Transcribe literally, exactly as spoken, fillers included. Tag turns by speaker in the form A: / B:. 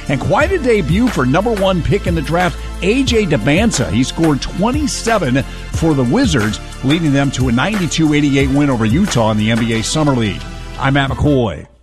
A: And quite a debut for number one pick in the draft, A J Dybantsa. He scored twenty-seven for the Wizards, leading them to a ninety-two eighty-eight win over Utah in the N B A Summer League. I'm Matt McCoy.